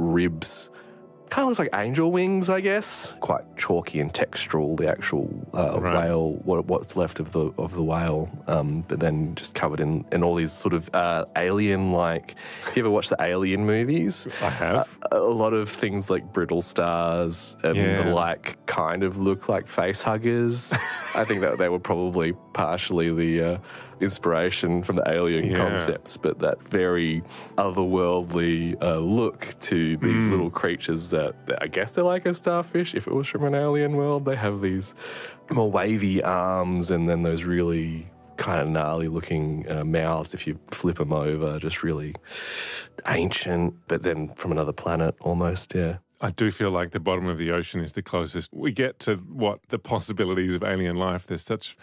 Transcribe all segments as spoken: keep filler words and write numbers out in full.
ribs. Kind of looks like angel wings, I guess. Quite chalky and textural, the actual uh, right. whale, what, what's left of the of the whale, um, but then just covered in, in all these sort of uh, alien-like... If you ever watch the Alien movies? I have. A, a lot of things like brittle stars and Yeah. the like kind of look like face huggers. I think that they were probably partially the... Uh, inspiration from the alien yeah. concepts, but that very otherworldly uh, look to these mm. little creatures that, that I guess they're like a starfish. If it was from an alien world, they have these more wavy arms and then those really kind of gnarly looking uh, mouths if you flip them over, just really ancient, but then from another planet almost, yeah. I do feel like the bottom of the ocean is the closest we get to what the possibilities of alien life. There's such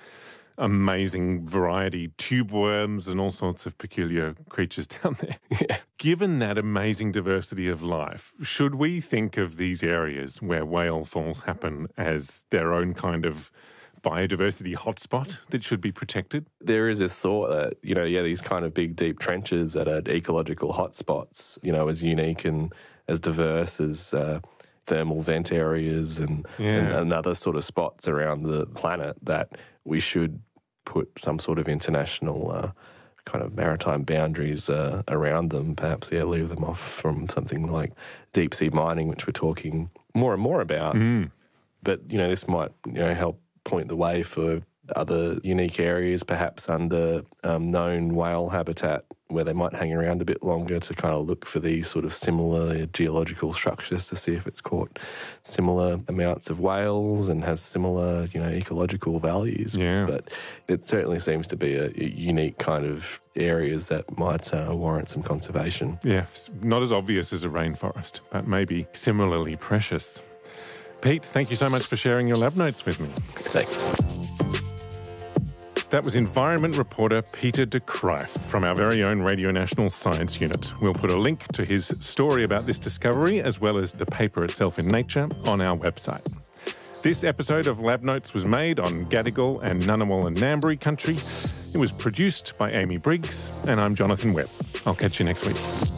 amazing variety, tube worms and all sorts of peculiar creatures down there. Yeah. Given that amazing diversity of life, should we think of these areas where whale falls happen as their own kind of biodiversity hotspot that should be protected? There is this thought that, you know, yeah, these kind of big, deep trenches that are ecological hotspots, you know, as unique and as diverse as uh, thermal vent areas and, yeah. and, and other sort of spots around the planet, that we should put some sort of international uh, kind of maritime boundaries uh, around them, perhaps, yeah, leave them off from something like deep-sea mining, which we're talking more and more about. Mm. But, you know, this might, you know, help point the way for other unique areas, perhaps under um, known whale habitat, where they might hang around a bit longer to kind of look for these sort of similar geological structures to see if it's caught similar amounts of whales and has similar, you know, ecological values. Yeah. But it certainly seems to be a, a unique kind of areas that might uh, warrant some conservation. Yeah, not as obvious as a rainforest, but maybe similarly precious. Pete, thank you so much for sharing your lab notes with me. Thanks. That was environment reporter Peter de Kruijf from our very own Radio National Science Unit. We'll put a link to his story about this discovery, as well as the paper itself in Nature, on our website. This episode of Lab Notes was made on Gadigal and Ngunnawal and Ngambri country. It was produced by Amy Briggs, and I'm Jonathan Webb. I'll catch you next week.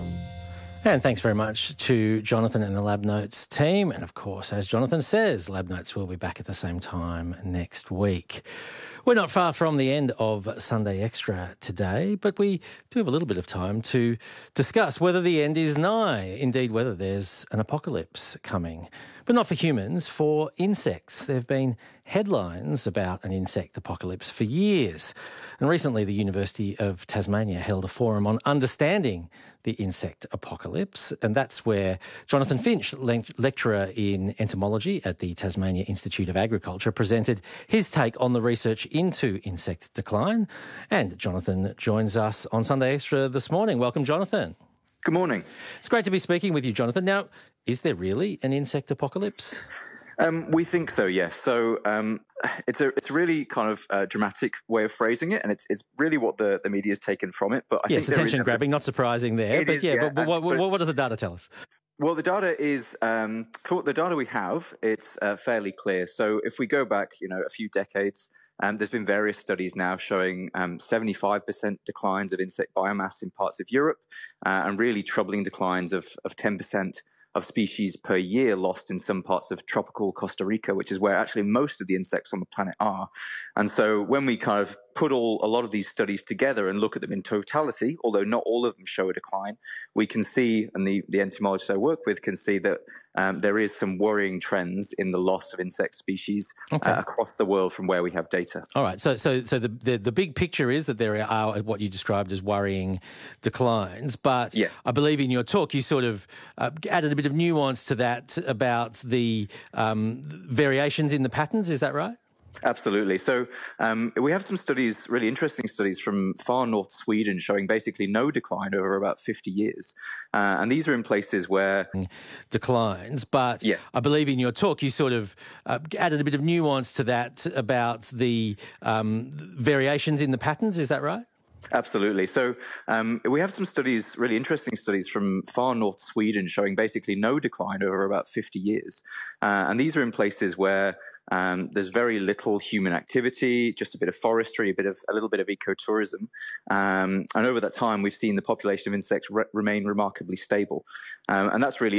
And thanks very much to Jonathan and the Lab Notes team. And of course, as Jonathan says, Lab Notes will be back at the same time next week. We're not far from the end of Sunday Extra today, but we do have a little bit of time to discuss whether the end is nigh, indeed whether there's an apocalypse coming. But not for humans, for insects. There have been headlines about an insect apocalypse for years. And recently the University of Tasmania held a forum on understanding the insect apocalypse, and that's where Jonathan Finch, le- lecturer in entomology at the Tasmania Institute of Agriculture, presented his take on the research into insect decline. And Jonathan joins us on Sunday Extra this morning. Welcome, Jonathan. Good morning. It's great to be speaking with you, Jonathan. Now, is there really an insect apocalypse? Um, we think so, yes. So um, it's a it's a really kind of uh, dramatic way of phrasing it, and it's it's really what the, the media has taken from it. But I yes, think attention grabbing, not surprising there. It But is, yeah, yeah, but, but, what, but, what, what does the data tell us? Well, the data is, um, for the data we have, it's uh, fairly clear. So if we go back, you know, a few decades, um, there's been various studies now showing um, seventy-five percent declines of insect biomass in parts of Europe, uh, and really troubling declines of, of ten percent of species per year lost in some parts of tropical Costa Rica, which is where actually most of the insects on the planet are. And so when we kind of put all a lot of these studies together and look at them in totality, although not all of them show a decline, we can see, and the, the entomologists I work with can see that um, there is some worrying trends in the loss of insect species okay. uh, across the world from where we have data. All right. So so so the, the, the big picture is that there are what you described as worrying declines. But yeah. I believe in your talk you sort of uh, added a bit of nuance to that about the um, variations in the patterns. Is that right? Absolutely. So um, we have some studies, really interesting studies from far north Sweden showing basically no decline over about fifty years. Uh, and these are in places where... Declines. But yeah. I believe in your talk you sort of uh, added a bit of nuance to that about the um, variations in the patterns. Is that right? Absolutely. So um, we have some studies, really interesting studies from far north Sweden showing basically no decline over about fifty years. Uh, and these are in places where um, there's very little human activity, just a bit of forestry, a bit of a little bit of ecotourism. Um, and over that time, we've seen the population of insects re- remain remarkably stable. Um, and that's really